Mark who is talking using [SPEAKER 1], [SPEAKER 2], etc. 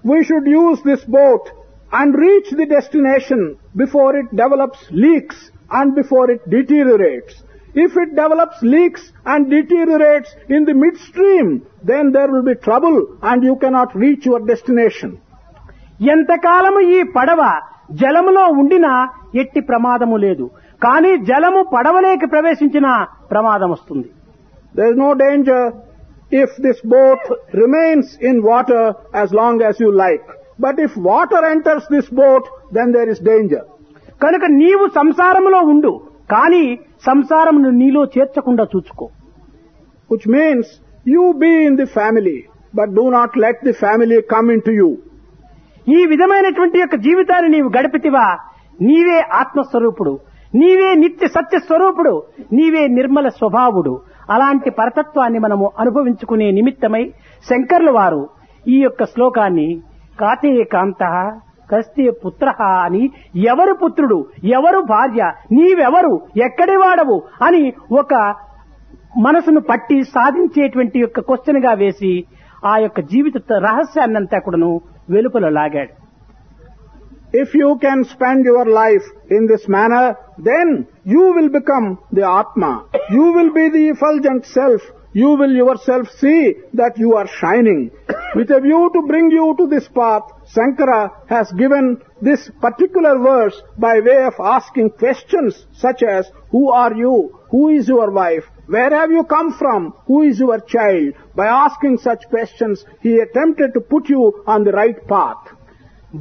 [SPEAKER 1] we should use this boat and reach the destination before it develops leaks and before it deteriorates. If it develops leaks and deteriorates in the midstream, then there will be trouble and you cannot reach your destination.
[SPEAKER 2] ఎంతకాలము ఈ పడవ జలములో ఉండినా ఎట్టి ప్రమాదము లేదు. కానీ జలము పడవలోకి ప్రవేశించిన ప్రమాదం వస్తుంది.
[SPEAKER 1] There is no danger if this boat remains in water as long as you like. But if water enters this boat, then there is danger.
[SPEAKER 2] కనుక నీవు సంసారములో ఉండు, కానీ సంసారమును నీలో చేర్చకుండా చూసుకో.
[SPEAKER 1] Which means you be in the family, but do not let the family come into you.
[SPEAKER 2] ఈ విధమైనటువంటి యొక్క జీవితాన్ని నీవు గడిపితివా, నీవే ఆత్మస్వరూపుడు, నీవే నిత్య సత్య స్వరూపుడు, నీవే నిర్మల స్వభావుడు. అలాంటి పరతత్వాన్ని మనము అనుభవించుకునే నిమిత్తమై శంకర్ల వారు ఈ యొక్క శ్లోకాన్ని కాతే కాంత కస్తే పుత్ర అని, ఎవరు పుత్రుడు, ఎవరు భార్య, నీవెవరు, ఎక్కడి వాడవు అని ఒక మనసును పట్టి సాధించేటువంటి యొక్క క్వశ్చన్ గా వేసి ఆ యొక్క జీవిత రహస్యాన్నంతా కూడాను వెలుపల లాగాడు.
[SPEAKER 1] If you can spend your life in this manner, then you will become the Atma. You will be the effulgent self. You will yourself see that you are shining. With a view to bring you to this path, Shankara has given this particular verse by way of asking questions such as, who are you? Who is your wife? Where have you come from? Who is your child? By asking such questions, he attempted to put you on the right path.